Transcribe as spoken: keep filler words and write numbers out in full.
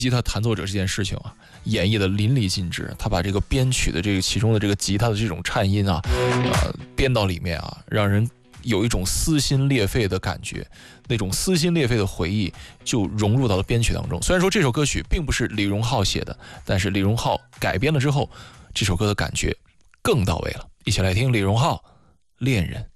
吉他弹奏者这件事情啊，演绎的淋漓尽致。他把这个编曲的这个其中的这个吉他的这种颤音啊，呃，编到里面啊，让人有一种撕心裂肺的感觉，那种撕心裂肺的回忆就融入到了编曲当中。虽然说这首歌曲并不是李荣浩写的，但是李荣浩改编了之后，这首歌的感觉更到位了。一起来听李荣浩《恋人》。